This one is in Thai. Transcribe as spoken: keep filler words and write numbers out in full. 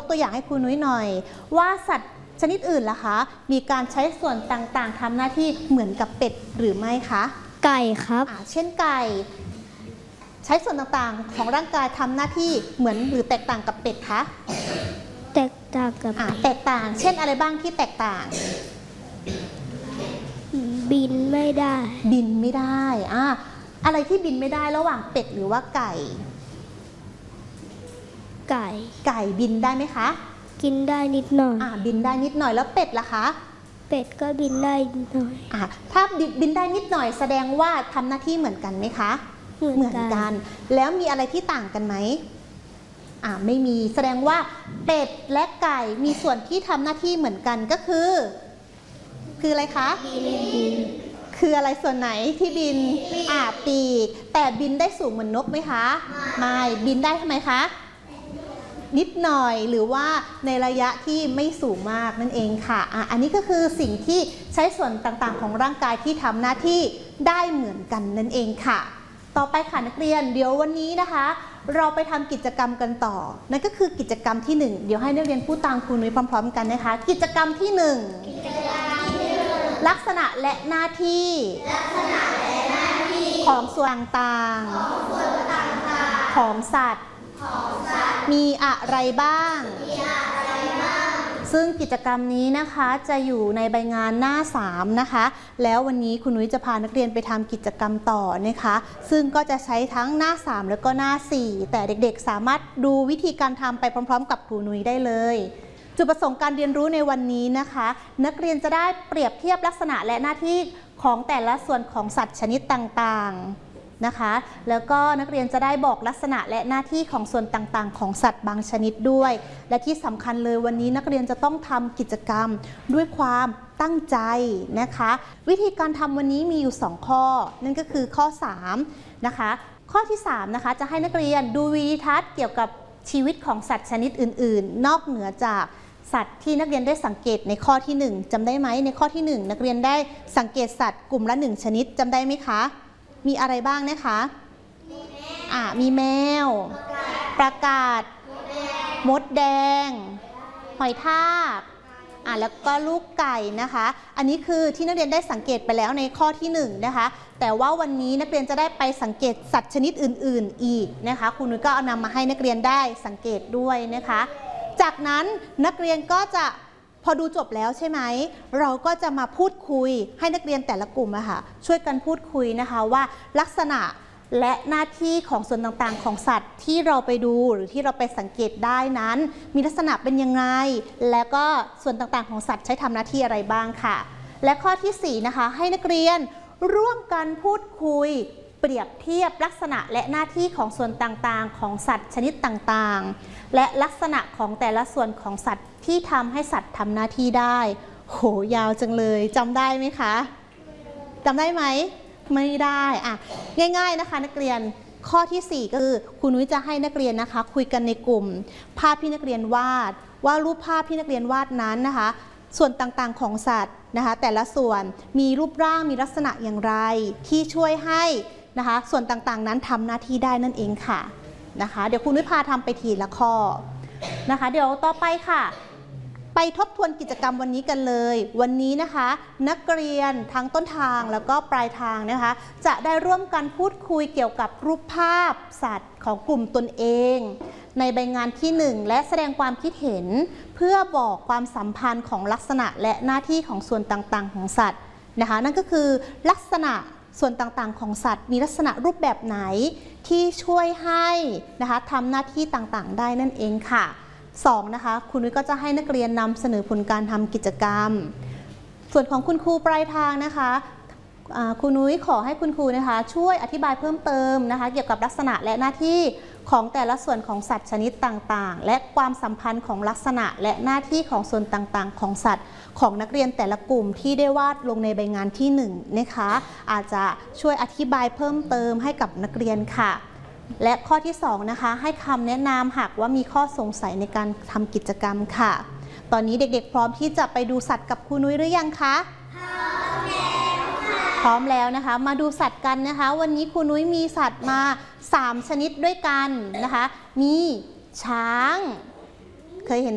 ตัวอย่างให้ครูนุ้ยหน่อยว่าสัตว์ชนิดอื่นล่ะคะมีการใช้ส่วนต่างๆทำหน้าที่เหมือนกับเป็ดหรือไม่คะไก่ครับเช่นไก่ใช้ส่วนต่างๆของร่างกายทำหน้าที่เหมือนหรือแตกต่างกับเป็ดคะแตกต่างกับแตกต่างเช่นอะไรบ้างที่แตกต่างบินไม่ได้บินไม่ได้อ่ะอะไรที่บินไม่ได้ระหว่างเป็ดหรือว่าไก่ไก่ไก่บินได้ไหมคะกินได้นิดหน่อยอ่าบินได้นิดหน่อยแล้วเป็ดล่ะคะเป็ดก็บินได้นิดหน่อยอ่าถ้าบินได้นิดหน่อยแสดงว่าทำหน้าที่เหมือนกันไหมคะเหมือนกันแล้วมีอะไรที่ต่างกันไหมอ่าไม่มีแสดงว่าเป็ดและไก่มีส่วนที่ทำหน้าที่เหมือนกันก็คือคืออะไรคะคืออะไรส่วนไหนที่บินอ่าปีกแต่บินได้สูงเหมือนนกไหมคะไม่บินได้ทำไมคะนิดหน่อยหรือว่าในระยะที่ไม่สูงมากนั่นเองค่ะอ่ะอันนี้ก็คือสิ่งที่ใช้ส่วนต่างๆของร่างกายที่ทำหน้าที่ได้เหมือนกันนั่นเองค่ะต่อไปค่ะนักเรียนเดี๋ยววันนี้นะคะเราไปทำกิจกรรมกันต่อนั่นก็คือกิจกรรมที่หนึ่งเดี๋ยวให้นักเรียนพูดตามครูนุ้ยพร้อมๆกันนะคะกิจกรรมที่หนึ่งลักษณะและหน้าที่ของส่วนต่างๆของสัตว์มีอะไรบ้างซึ่งกิจกรรมนี้นะคะจะอยู่ในใบงานหน้าสามนะคะแล้ววันนี้คุณนุ้ยจะพานักเรียนไปทำกิจกรรมต่อนะคะซึ่งก็จะใช้ทั้งหน้าสามแล้วก็หน้าสี่แต่เด็กๆสามารถดูวิธีการทำไปพร้อมๆกับครูนุ้ยได้เลยจุดประสงค์การเรียนรู้ในวันนี้นะคะนักเรียนจะได้เปรียบเทียบลักษณะและหน้าที่ของแต่ละส่วนของสัตว์ชนิดต่างๆนะคะแล้วก็นักเรียนจะได้บอกลักษณะและหน้าที่ของส่วนต่างๆของสัตว์บางชนิดด้วยและที่สำคัญเลยวันนี้นักเรียนจะต้องทำกิจกรรมด้วยความตั้งใจนะคะวิธีการทำวันนี้มีอยู่สองข้อนั่นก็คือข้อสามนะคะข้อที่สามนะคะจะให้นักเรียนดูวิดีทัศน์เกี่ยวกับชีวิตของสัตว์ชนิดอื่นๆนอกเหนือจากสัตว์ที่นักเรียนได้สังเกตในข้อที่หนึ่งจำได้ไหมในข้อที่หนึ่งนักเรียนได้สังเกตสัตว์กลุ่มละหนึ่งชนิดจำได้ไหมคะมีอะไรบ้างนะคะมีแมวอ่ามีแมวประกาศมดแดงหอยทากอ่าแล้วก็ลูกไก่นะคะอันนี้คือที่นักเรียนได้สังเกตไปแล้วในข้อที่หนึ่งนะคะแต่ว่าวันนี้นักเรียนจะได้ไปสังเกตสัตว์ชนิดอื่นๆอีกนะคะครูนุ้ยก็เอานำมาให้นักเรียนได้สังเกตด้วยนะคะจากนั้นนักเรียนก็จะพอดูจบแล้วใช่ไหมเราก็จะมาพูดคุยให้นักเรียนแต่ละกลุ่มอะค่ะช่วยกันพูดคุยนะคะว่าลักษณะและหน้าที่ของส่วนต่างๆของสัตว์ที่เราไปดูหรือที่เราไปสังเกตได้นั้นมีลักษณะเป็นยังไงและก็ส่วนต่างๆของสัตว์ใช้ทำหน้าที่อะไรบ้างค่ะและข้อที่สี่นะคะให้นักเรียนร่วมกันพูดคุยเปรียบเทียบลักษณะและหน้าที่ของส่วนต่างๆของสัตว์ชนิดต่างๆและลักษณะของแต่ละส่วนของสัตว์ที่ทำให้สัตว์ทำหน้าที่ได้โหยาวจังเลยจำได้ไหมคะจำได้ไหมไม่ได้อ่ะง่ายๆนะคะนักเรียนข้อที่สี่ก็คือครูนุ้ยจะให้นักเรียนนะคะคุยกันในกลุ่มภาพที่นักเรียนวาดว่ารูปภาพที่นักเรียนวาดนั้นนะคะส่วนต่างๆของสัตว์นะคะแต่ละส่วนมีรูปร่างมีลักษณะอย่างไรที่ช่วยให้นะคะส่วนต่างๆนั้นทำหน้าที่ได้นั่นเองค่ะนะคะเดี๋ยวครูนุ้ยพาทำไปทีละข้อนะคะเดี๋ยวต่อไปค่ะไปทบทวนกิจกรรมวันนี้กันเลยวันนี้นะคะนักเรียนทั้งต้นทางแล้วก็ปลายทางนะคะจะได้ร่วมกันพูดคุยเกี่ยวกับรูปภาพสัตว์ของกลุ่มตนเองในใบงานที่หนึ่งและแสดงความคิดเห็นเพื่อบอกความสัมพันธ์ของลักษณะและหน้าที่ของส่วนต่างๆของสัตว์นะคะนั่นก็คือลักษณะส่วนต่างๆของสัตว์มีลักษณะรูปแบบไหนที่ช่วยให้นะคะทำหน้าที่ต่างๆได้นั่นเองค่ะสองนะคะคุณนุ้ยก็จะให้นักเรียนนำเสนอผลการทำกิจกรรมส่วนของคุณครูปลายทางนะคะครูนุ้ยขอให้คุณครูนะคะช่วยอธิบายเพิ่มเติมนะคะเกี่ยวกับลักษณะและหน้าที่ของแต่ละส่วนของสัตว์ชนิดต่างๆและความสัมพันธ์ของลักษณะและหน้าที่ของส่วนต่างๆของสัตว์ของนักเรียนแต่ละกลุ่มที่ได้วาดลงในใบงานที่หนึ่งนะคะอาจจะช่วยอธิบายเพิ่มเติมให้กับนักเรียนค่ะและข้อที่สองนะคะให้คำแนะนำหากว่ามีข้อสงสัยในการทำกิจกรรมค่ะตอนนี้เด็กๆพร้อมที่จะไปดูสัตว์กับครูนุ้ยหรือยังคะพร้อมแล้วค่ะพร้อมแล้วนะคะมาดูสัตว์กันนะคะวันนี้ครูนุ้ยมีสัตว์มาสามชนิดด้วยกันนะคะมีช้างเคยเห็น